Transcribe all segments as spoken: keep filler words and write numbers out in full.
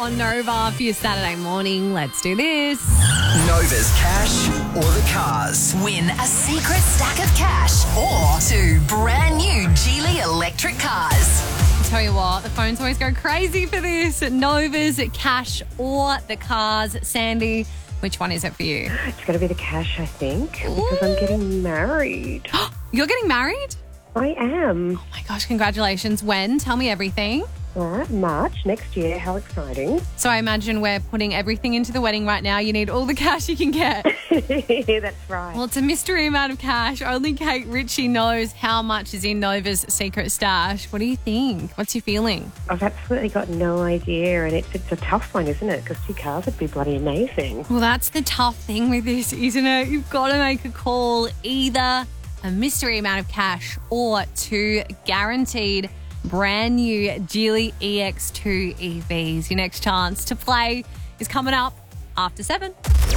on Nova for your Saturday morning. Let's do this. Nova's cash or the cars. Win a secret stack of cash or two brand new Geely electric cars. I'll tell you what, the phones always go crazy for this. Nova's cash or the cars. Sandy, which one is it for you? It's going to be the cash, I think, because I'm getting married. You're getting married? I am. Oh my gosh, congratulations. When? Tell me everything. All right, March next year. How exciting. So I imagine we're putting everything into the wedding right now. You need all the cash you can get. That's right. Well, it's a mystery amount of cash. Only Kate Ritchie knows how much is in Nova's secret stash. What do you think? What's your feeling? I've absolutely got no idea, and it's, it's a tough one, isn't it? Because two cars would be bloody amazing. Well, that's the tough thing with this, isn't it? You've got to make a call, either a mystery amount of cash or two guaranteed brand new Geely E X two E Vs. Your next chance to play is coming up after seven.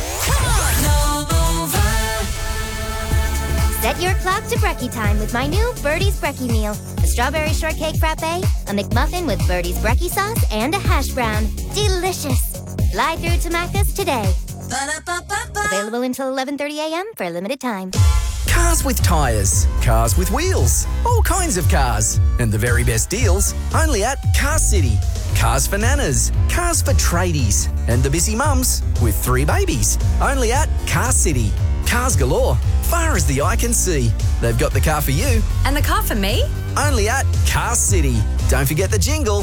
Set your clock to brekkie time with my new Birdie's Brekkie Meal. A strawberry shortcake frappe, a McMuffin with Birdie's Brekkie sauce, and a hash brown. Delicious. Fly through to Macca's today. Available until eleven thirty a.m. for a limited time. Cars with tyres, cars with wheels, all kinds of cars. And the very best deals only at Car City. Cars for nanas, cars for tradies, and the busy mums with three babies. Only at Car City. Cars galore, far as the eye can see. They've got the car for you. And the car for me? Only at Car City. Don't forget the jingle.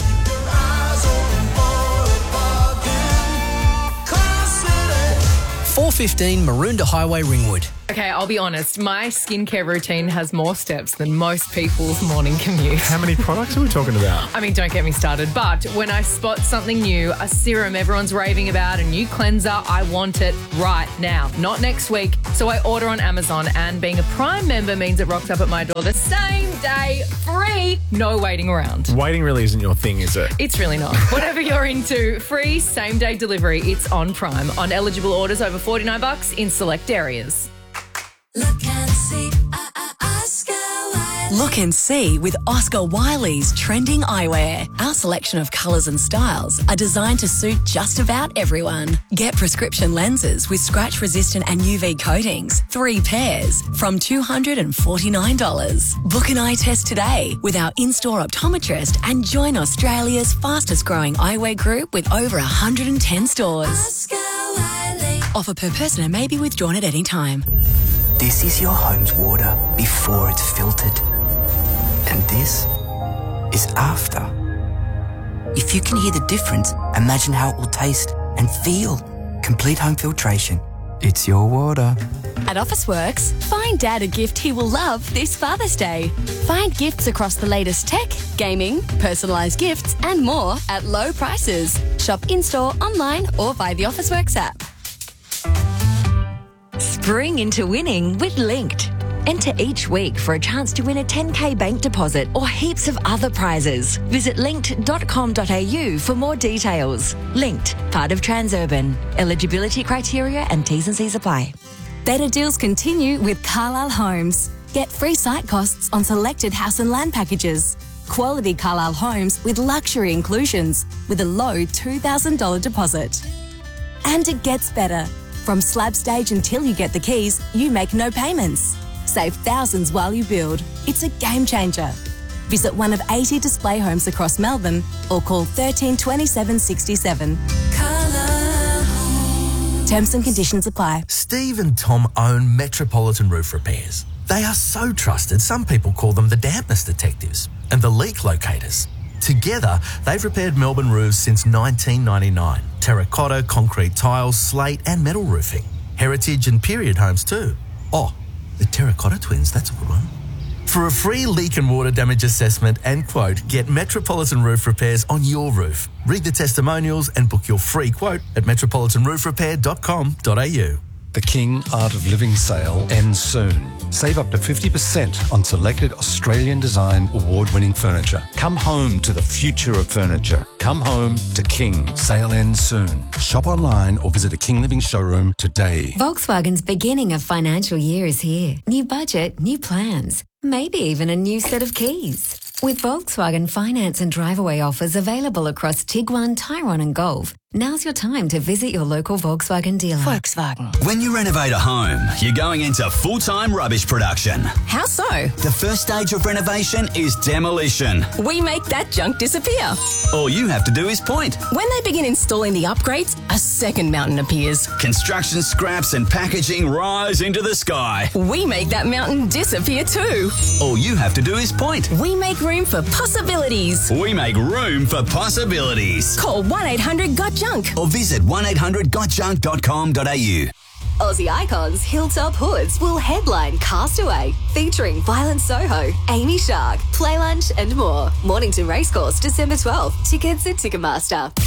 four fifteen Maroondah Highway, Ringwood. Okay, I'll be honest. My skincare routine has more steps than most people's morning commute. How many products are we talking about? I mean, don't get me started. But when I spot something new, a serum everyone's raving about, a new cleanser, I want it right now, not next week. So I order on Amazon, and being a Prime member means it rocks up at my door the same day, free, no waiting around. Waiting really isn't your thing, is it? It's really not. Whatever you're into, free same-day delivery. It's on Prime. On eligible orders over forty-nine bucks in select areas. Look and see, uh, uh, Oscar Wiley. Look and see with Oscar Wiley's trending eyewear. Our selection of colours and styles are designed to suit just about everyone. Get prescription lenses with scratch-resistant and U V coatings, three pairs, from two hundred forty-nine dollars. Book an eye test today with our in-store optometrist and join Australia's fastest-growing eyewear group with over one hundred ten stores. Oscar Wiley. Offer per person and may be withdrawn at any time. This is your home's water before it's filtered. And this is after. If you can hear the difference, imagine how it will taste and feel. Complete home filtration. It's your water. At Officeworks, find Dad a gift he will love this Father's Day. Find gifts across the latest tech, gaming, personalised gifts and more at low prices. Shop in-store, online or via the Officeworks app. Spring into winning with Linked. Enter each week for a chance to win a ten K bank deposit or heaps of other prizes. Visit linked dot com dot a u for more details. Linked, part of Transurban. Eligibility criteria and T's and C's apply. Better deals continue with Carlisle Homes. Get free site costs on selected house and land packages. Quality Carlisle Homes with luxury inclusions with a low two thousand dollars deposit. And it gets better. From slab stage until you get the keys, you make no payments. Save thousands while you build. It's a game changer. Visit one of eighty display homes across Melbourne or call thirteen twenty-seven sixty-seven. Terms and conditions apply. Steve and Tom own Metropolitan Roof Repairs. They are so trusted, some people call them the dampness detectives and the leak locators. Together, they've repaired Melbourne roofs since nineteen ninety-nine. Terracotta, concrete tiles, slate and metal roofing. Heritage and period homes too. Oh, the Terracotta Twins, that's a good one. For a free leak and water damage assessment and quote, get Metropolitan Roof Repairs on your roof. Read the testimonials and book your free quote at metropolitan roof repair dot com dot a u. The King Art of Living sale ends soon. Save up to fifty percent on selected Australian design award-winning furniture. Come home to the future of furniture. Come home to King. Sale ends soon. Shop online or visit a King Living showroom today. Volkswagen's beginning of financial year is here. New budget, new plans, maybe even a new set of keys. With Volkswagen finance and drive-away offers available across Tiguan, Tyrone and Golf, now's your time to visit your local Volkswagen dealer. Volkswagen. When you renovate a home, you're going into full-time rubbish production. How so? The first stage of renovation is demolition. We make that junk disappear. All you have to do is point. When they begin installing the upgrades, a second mountain appears. Construction scraps and packaging rise into the sky. We make that mountain disappear too. All you have to do is point. We make room for possibilities. We make room for possibilities. Call one eight hundred got junk or visit one eight hundred got junk dot com dot a u. Aussie icons Hilltop Hoods will headline Castaway, featuring Violent Soho, Amy Shark, Play Lunch and more. Mornington Racecourse, December twelfth. Tickets at Ticketmaster.